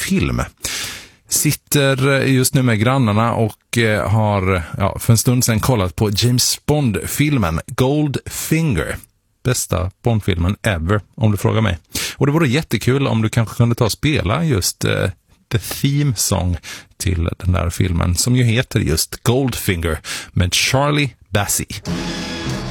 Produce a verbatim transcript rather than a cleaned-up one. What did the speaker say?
film. Sitter just nu med grannarna och har ja, för en stund sedan kollat på James Bond-filmen Goldfinger. Bästa Bond-filmen ever, om du frågar mig. Och det vore jättekul om du kanske kunde ta och spela just uh, the theme song till den där filmen som ju heter just Goldfinger med Charlie Bassey.